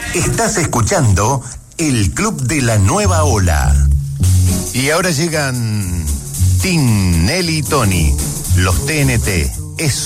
Estás escuchando el Club de la Nueva Ola. Y ahora llegan Tinelli y Tony, los TNT. Es